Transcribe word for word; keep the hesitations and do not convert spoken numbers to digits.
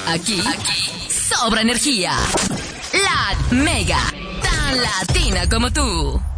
Aquí, aquí, sobra energía. La Mega, tan latina como tú.